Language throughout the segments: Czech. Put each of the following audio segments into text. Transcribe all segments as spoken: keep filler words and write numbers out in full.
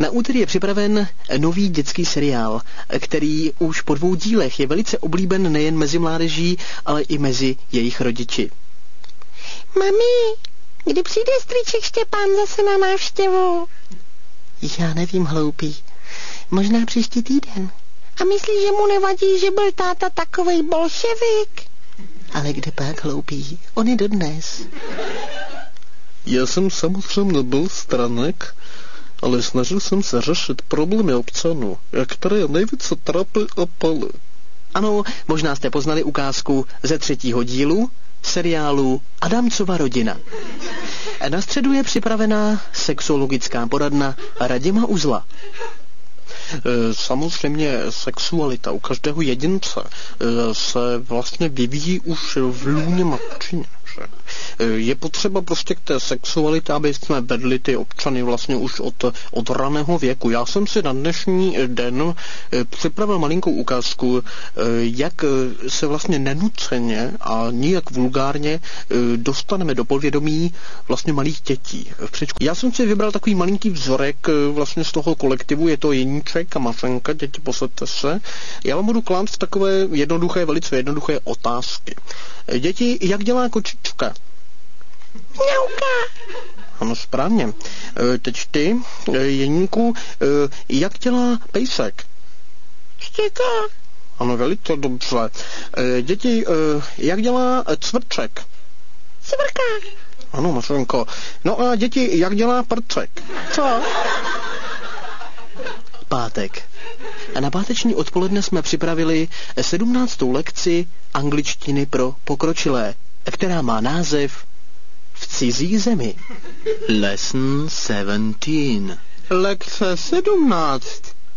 Na úterý je připraven nový dětský seriál, který už po dvou dílech je velice oblíben nejen mezi mládeží, ale i mezi jejich rodiči. Mami, kdy přijde strýček Štěpán zase na návštěvu? Já nevím, hloupý. Možná příští týden. A myslíš, že mu nevadí, že byl táta takovej bolševik? Ale kde pak, hloupý? On je dodnes. Já jsem samozřejmě byl stranek, ale snažil jsem se řešit problémy občanů, které nejvíce trápí a palí. Ano, možná jste poznali ukázku ze třetího dílu seriálu Adamcova rodina. Na středu je připravená sexologická poradna Radima Uzla. Samozřejmě sexualita u každého jedince se vlastně vyvíjí už v lůně matčině. Je potřeba prostě k té sexualitě, aby jsme vedli ty občany vlastně už od, od raného věku. Já jsem si na dnešní den připravil malinkou ukázku, jak se vlastně nenuceně a nijak vulgárně dostaneme do povědomí vlastně malých dětí v předškolí. Já jsem si vybral takový malinký vzorek vlastně z toho kolektivu, je to Jeníček a Mařenka, děti, posaďte se. Já vám budu klást takové jednoduché, velice jednoduché otázky. Děti, jak dělá kočička? Mňauká. Ano, správně. Teď ty, Jeníku, jak dělá pejsek? Štěká. Ano, velice dobře. Děti, jak dělá cvrček? Cvrká. Ano, Mařenko. No a děti, jak dělá prcek? Co? Pátek. A na páteční odpoledne jsme připravili sedmnáctou lekci angličtiny pro pokročilé, která má název V cizí zemi. Lesson seventeen. Lekce sedmnáct.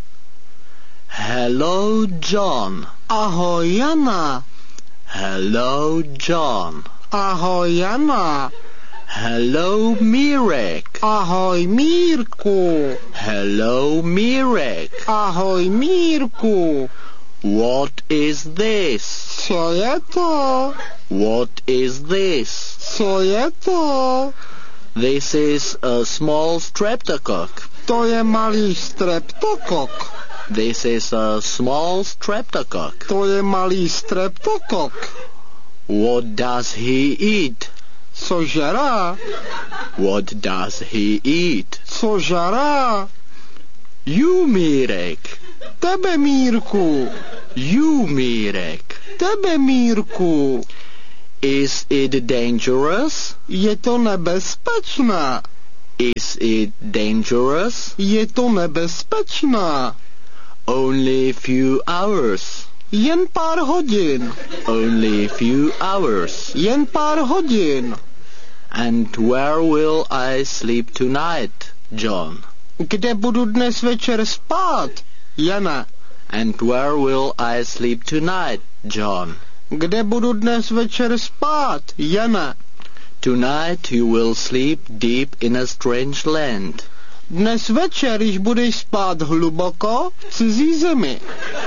Hello, John. Ahoj, Jana. Hello, John. Ahoj, Jana. Hello, Mirek. Ahoj, Mírku. Hello, Mirek. Ahoj, Mírku. What is this? Co je to? What is this? Co je to? This is a small streptocock. To je malý streptokok. This is a small streptocock. To je malý streptokok. What does he eat? Co žerá? What does he eat? Co žerá? You, Mirek. Tebe, Mírku. You, Mirek. Tebe, Mírku. Is it dangerous? Je to nebezpečné. Is it dangerous? Je to nebezpečné. Only few hours. Jen pár hodin. Only few hours. Jen pár hodin. And where will I sleep tonight, John? Kde budu dnes večer spát, Jana? And where will I sleep tonight, John? Kde budu dnes večer spát, Jana? Tonight you will sleep deep in a strange land. Dnes večer již budeš spát hluboko v cizí zemi.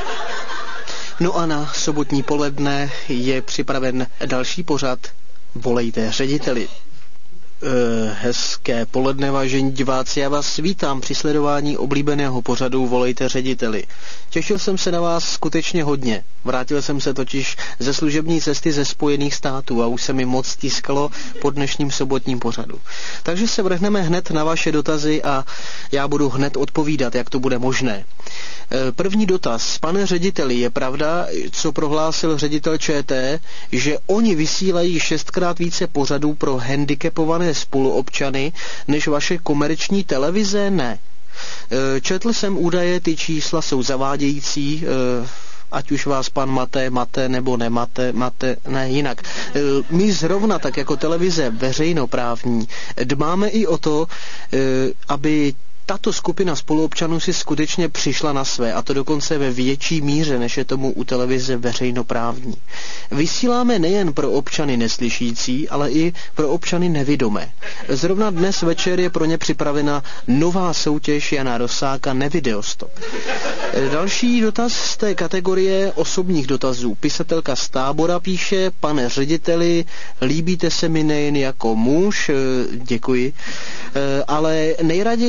No a na sobotní poledne je připraven další pořad Volejte řediteli. E, hezké poledne, vážení diváci, já vás vítám při sledování oblíbeného pořadu Volejte řediteli. Těšil jsem se na vás skutečně hodně. Vrátil jsem se totiž ze služební cesty ze Spojených států a už se mi moc tiskalo po dnešním sobotním pořadu. Takže se vrhneme hned na vaše dotazy a já budu hned odpovídat, jak to bude možné. E, první dotaz. Pane řediteli, je pravda, co prohlásil ředitel ČT, že oni vysílají šestkrát více pořadů pro handicapované spoluobčany než vaše komerční televize? Ne. Četl jsem údaje, ty čísla jsou zavádějící, ať už vás pan mate, mate nebo nemate, mate, ne jinak. My zrovna tak jako televize veřejnoprávní dbáme i o to, aby tato skupina spoluobčanů si skutečně přišla na své, a to dokonce ve větší míře, než je tomu u televize veřejnoprávní. Vysíláme nejen pro občany neslyšící, ale i pro občany nevidomé. Zrovna dnes večer je pro ně připravena nová soutěž Jana Rosáka Nevideostop. Další dotaz z té kategorie osobních dotazů. Pisatelka z Tábora píše: pane řediteli, líbíte se mi nejen jako muž, děkuji, ale nejraději sleduji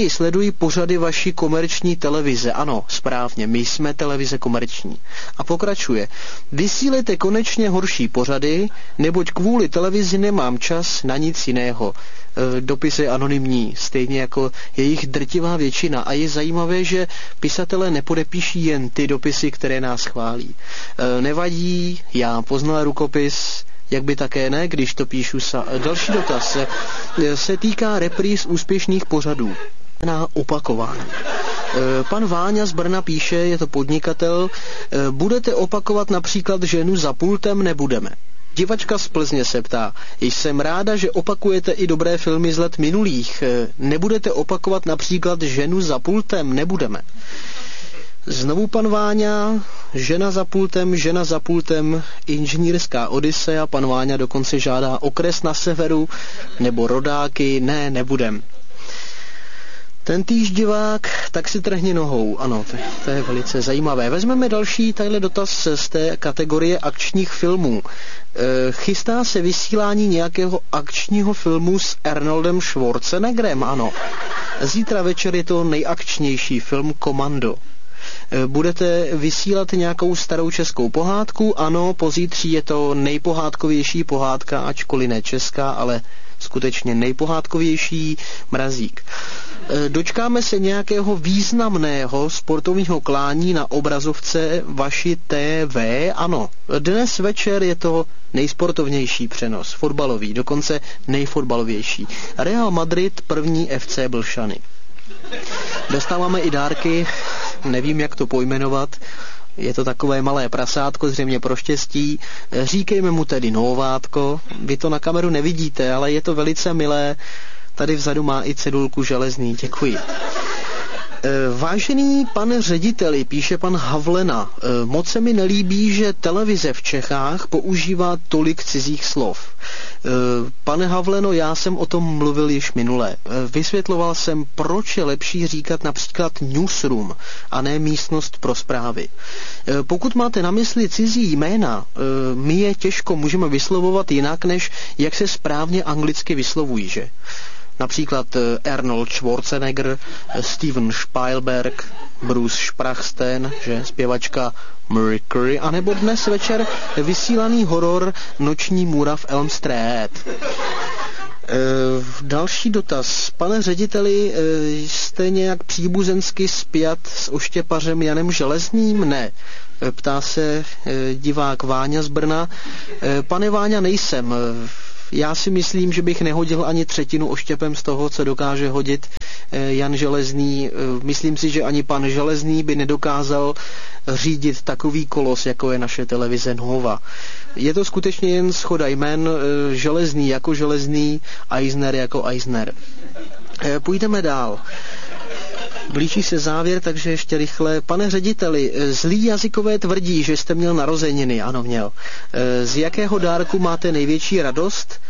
sleduji pořady vaší komerční televize. Ano, správně, my jsme televize komerční. A pokračuje. Vysílejte konečně horší pořady, neboť kvůli televizi nemám čas na nic jiného. E, dopis je anonymní, stejně jako jejich drtivá většina. A je zajímavé, že pisatelé nepodepíší jen ty dopisy, které nás chválí. E, nevadí, já poznal rukopis, jak by také ne, když to píšu sa. Další dotaz se, se týká repríz úspěšných pořadů na opakování. Pan Váňa z Brna píše, je to podnikatel, budete opakovat například Ženu za pultem, nebudeme. Divačka z Plzně se ptá, jsem ráda, že opakujete i dobré filmy z let minulých. Nebudete opakovat například Ženu za pultem, nebudeme. Znovu pan Váňa, Žena za pultem, Žena za pultem, inženýrská Odisea, pan Váňa dokonce žádá Okres na severu, nebo Rodáky, ne, nebudem. Ten týž divák, tak si trhni nohou, ano, to, to je velice zajímavé. Vezmeme další tadyhle dotaz z té kategorie akčních filmů. E, chystá se vysílání nějakého akčního filmu s Arnoldem Schwarzeneggerem, ano. Zítra večer je to nejakčnější film Komando. Budete vysílat nějakou starou českou pohádku? Ano, pozítří je to nejpohádkovější pohádka, ačkoliv ne česká, ale skutečně nejpohádkovější, Mrazík. Dočkáme se nějakého významného sportovního klání na obrazovce vaší T V? Ano, dnes večer je to nejsportovnější přenos, fotbalový, dokonce nejfotbalovější. Real Madrid, první F C Blšany. Dostáváme i dárky, nevím, jak to pojmenovat, je to takové malé prasátko, zřejmě pro štěstí, říkejme mu tedy novátko, vy to na kameru nevidíte, ale je to velice milé, tady vzadu má i cedulku železný, děkuji. Vážený pane řediteli, píše pan Havlena, moc se mi nelíbí, že televize v Čechách používá tolik cizích slov. Pane Havleno, já jsem o tom mluvil již minule. Vysvětloval jsem, proč je lepší říkat například newsroom a ne místnost pro zprávy. Pokud máte na mysli cizí jména, my je těžko můžeme vyslovovat jinak, než jak se správně anglicky vyslovují, že? Například Arnold Schwarzenegger, Steven Spielberg, Bruce Springsteen, že zpěvačka Mariah Carey, anebo dnes večer vysílaný horor Noční můra v Elm Street. E, další dotaz. Pane řediteli, jste nějak příbuzensky spjat s oštěpařem Janem Železným? Ne. Ptá se divák Váňa z Brna. Pane Váňa, nejsem. Já si myslím, že bych nehodil ani třetinu oštěpem z toho, co dokáže hodit Jan Železný. Myslím si, že ani pan Železný by nedokázal řídit takový kolos, jako je naše televize Nova. Je to skutečně jen shoda jmen, Železný jako Železný, Eisner jako Eisner. Půjdeme dál. Blíží se závěr, takže ještě rychle. Pane řediteli, zlí jazykové tvrdí, že jste měl narozeniny. Ano, měl. Z jakého dárku máte největší radost?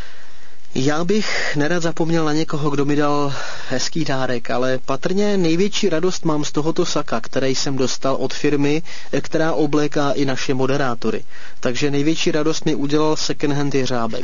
Já bych nerad zapomněl na někoho, kdo mi dal hezký dárek, ale patrně největší radost mám z tohoto saka, který jsem dostal od firmy, která obléká i naše moderátory. Takže největší radost mi udělal second hand jeřábek.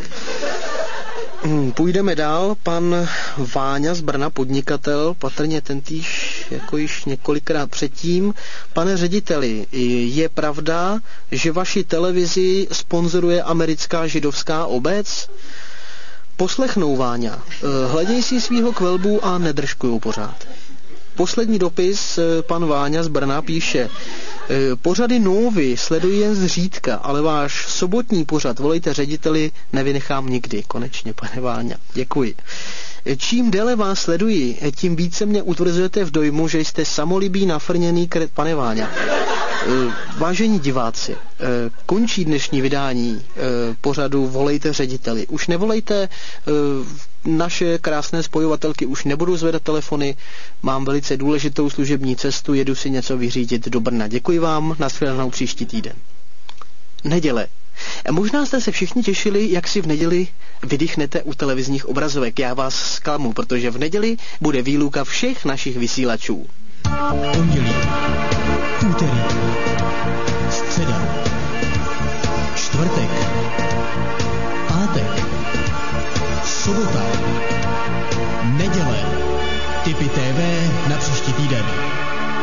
Půjdeme dál, pan Váňa z Brna, podnikatel, patrně tentýž jako již několikrát předtím. Pane řediteli, je pravda, že vaši televizi sponzoruje americká židovská obec? Poslechnou, Váňa, hleděj si svýho kvelbu a nedržkujou pořád. Poslední dopis, pan Váňa z Brna píše: pořady Novy sleduji jen zřídka, ale váš sobotní pořad Volejte řediteli nevynechám nikdy. Konečně, pane Váňa, děkuji. Čím déle vás sleduji, tím více mě utvrzujete v dojmu, že jste samolibý, nafrněný kret, pane Váňa. Vážení diváci, končí dnešní vydání pořadu Volejte řediteli. Už nevolejte, naše krásné spojovatelky už nebudou zvedat telefony, mám velice důležitou služební cestu, jedu si něco vyřídit do Brna. Děkuji vám, nashledanou příští týden. Neděle. Možná jste se všichni těšili, jak si v neděli vydýchnete u televizních obrazovek. Já vás zklamu, protože v neděli bude výluka všech našich vysílačů. Pondělí, úterý, středa, čtvrtek, pátek, sobota, neděle. Ty Tipy T V na příští týden.